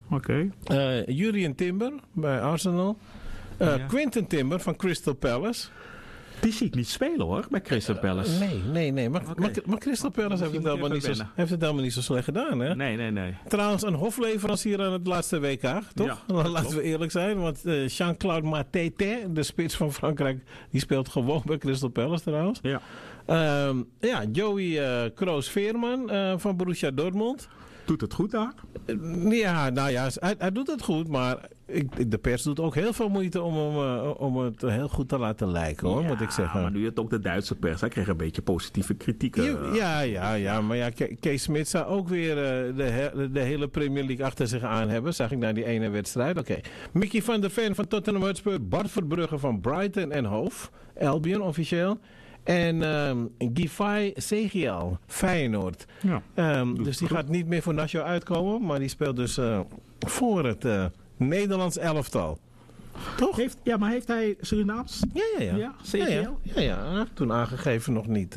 Oké. Jurrien Timber bij Arsenal. Quinten Timber van Crystal Palace. Die zie ik niet spelen hoor, bij Crystal Palace. Nee. Maar Crystal Palace heeft het helemaal niet zo slecht gedaan, hè? Nee. Trouwens, een hofleverancier aan het laatste WK, toch? Ja, Laten we eerlijk zijn. Want Jean-Claude Matete, de spits van Frankrijk, die speelt gewoon bij Crystal Palace trouwens. Ja. Joey Kroos-Veerman van Borussia Dortmund. Doet het goed daar? Hij doet het goed, maar de pers doet ook heel veel moeite om het heel goed te laten lijken, hoor, moet ik zeggen. Maar nu het ook de Duitse pers, hij kreeg een beetje positieve kritieken. Maar Kees Smit zou ook weer de hele Premier League achter zich aan hebben, zag ik na die ene wedstrijd. Oké. Mickey van der Ven van Tottenham Hotspur, Bart Verbrugge van Brighton en Hove, Albion officieel. En Gifai Segiel, Feyenoord. Ja, dus die gaat niet meer voor Nacho uitkomen, maar die speelt dus voor het Nederlands elftal. Toch? Maar heeft hij Surinaams? Ja. Segiel? Ja. Toen aangegeven nog niet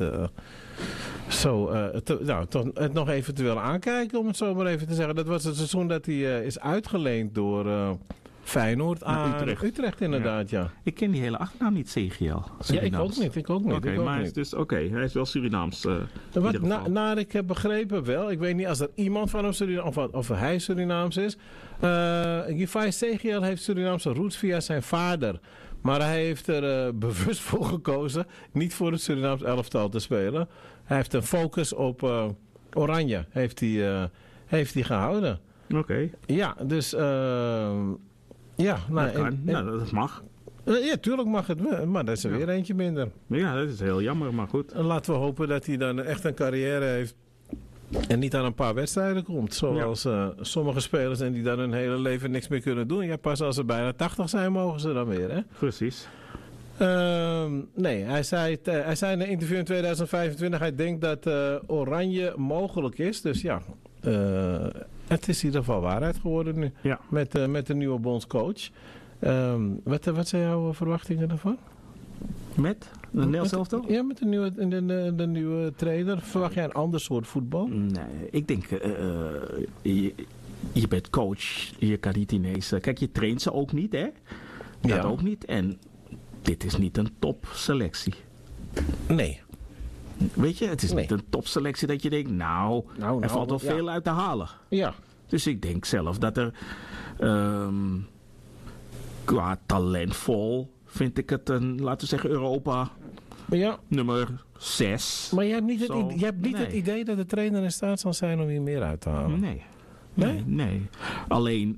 het nog even te willen aankijken, om het zo maar even te zeggen. Dat was het seizoen dat hij is uitgeleend door Feyenoord aan Utrecht inderdaad, ja. Ik ken die hele achternaam niet, Segiel. Ja, ik ook niet. Hij is wel Surinaams. Naar ik heb begrepen wel. Ik weet niet als er iemand van hem Surinaams, of hij Surinaams is. Gifai Segiel heeft Surinaamse roots via zijn vader. Maar hij heeft er bewust voor gekozen niet voor het Surinaams elftal te spelen. Hij heeft een focus op Oranje. Heeft hij gehouden. Oké. Ja, dus dat mag. Ja, tuurlijk mag het, maar dat is er weer eentje minder. Ja, dat is heel jammer, maar goed. Laten we hopen dat hij dan echt een carrière heeft en niet aan een paar wedstrijden komt. Zoals sommige spelers en die dan hun hele leven niks meer kunnen doen. Ja, pas als ze bijna 80 zijn, mogen ze dan weer, hè? Precies. Hij zei in een interview in 2025, hij denkt dat Oranje mogelijk is. Dus ja, het is in ieder geval waarheid geworden nu. Ja. Met de nieuwe bondscoach. Wat zijn jouw verwachtingen daarvan? Met? De Nederlands elftal? Ja, met de nieuwe trainer. Verwacht jij een ander soort voetbal? Nee, ik denk... je bent coach. Je kan niet ineens... Kijk, je traint ze ook niet, hè? Dat ook niet. En dit is niet een topselectie. Nee. Weet je, het is niet een topselectie dat je denkt... er valt wel veel uit te halen. Ja. Dus ik denk zelf dat er... qua talentvol vind ik het laten we zeggen, Europa nummer 6. Maar je hebt niet het idee dat de trainer in staat zal zijn om hier meer uit te halen? Nee. Alleen...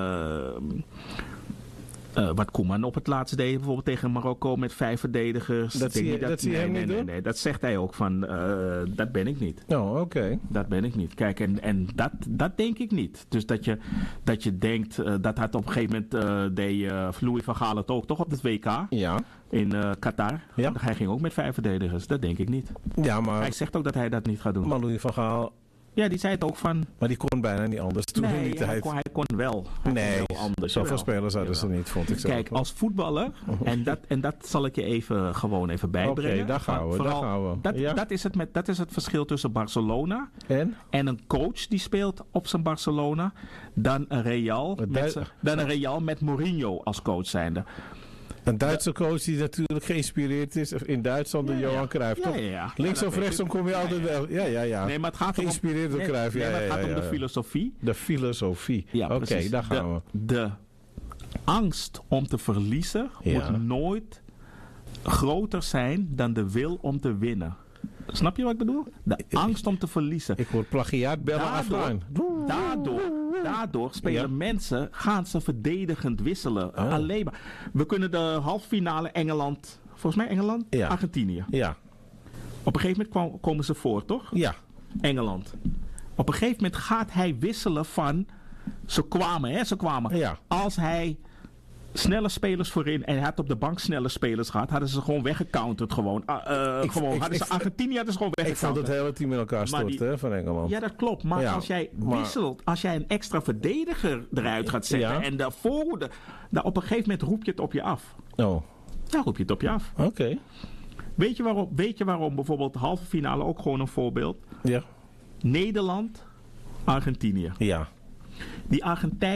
wat Koeman op het laatste deed, bijvoorbeeld tegen Marokko met 5 verdedigers. Dat zie je hem niet doen? Nee, dat zegt hij ook van, dat ben ik niet. Oh, oké. Dat ben ik niet. Kijk, en dat denk ik niet. Dus dat je denkt, dat had op een gegeven moment deed Louis van Gaal het ook, toch op het WK? Ja. In Qatar. Ja. Hij ging ook met 5 verdedigers. Dat denk ik niet. Ja, maar... Hij zegt ook dat hij dat niet gaat doen. Maar Louis van Gaal... Ja, die zei het ook van... Maar die kon bijna niet anders toen in die tijd. Hij kon wel. Zoveel spelers hadden ze niet, vond ik zo. Kijk, als voetballer, en dat zal ik je gewoon even bijbrengen. Oké, daar gaan we. Dat is het verschil tussen Barcelona en een coach die speelt op zijn Barcelona dan een Real met Mourinho als coach zijnde. Een Duitse coach die natuurlijk geïnspireerd is in Duitsland door Johan Cruijff, toch? Ja. Links of rechtsom kom je altijd wel. Ja. Nee, maar het gaat geïnspireerd door Cruijff. Maar het gaat om de filosofie. De filosofie. Ja, Oké, daar gaan we. De angst om te verliezen moet nooit groter zijn dan de wil om te winnen. Snap je wat ik bedoel? De angst om te verliezen. Ik word plagiaat bellen afgaan. Daardoor spelen mensen, gaan ze verdedigend wisselen. Alleen maar. We kunnen de halve finale Engeland, Argentinië. Ja. Op een gegeven moment komen ze voor, toch? Ja. Engeland. Op een gegeven moment gaat hij wisselen van... Ze kwamen. Ja. Als hij snelle spelers voorin en hij had op de bank snelle spelers gehad, hadden ze gewoon weggecounterd gewoon. Argentinië hadden ze gewoon weggecounterd. Ik vond het hele team in elkaar stort van Engeland. Ja, dat klopt. Maar als jij wisselt, als jij een extra verdediger eruit gaat zetten en de voorhoede, dan op een gegeven moment roep je het op je af. Oh. Dan roep je het op je af. Oké. Weet je waarom bijvoorbeeld de halve finale ook gewoon een voorbeeld? Ja. Nederland, Argentinië. Ja. Die Argentijnen